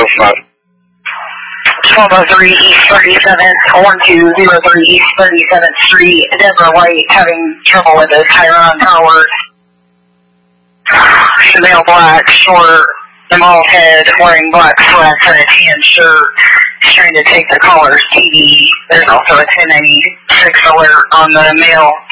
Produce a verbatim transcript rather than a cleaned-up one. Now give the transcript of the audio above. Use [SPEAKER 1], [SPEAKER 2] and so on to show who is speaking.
[SPEAKER 1] five.
[SPEAKER 2] twelve oh three East thirty-seventh, one two zero three East thirty-seventh Street, Deborah White having trouble with his Tyrone Howard. Chanel black, short, mauve head, wearing black sweats and a tan shirt. He's trying to take the caller's T V. There's also a ten eighty-six alert on the mail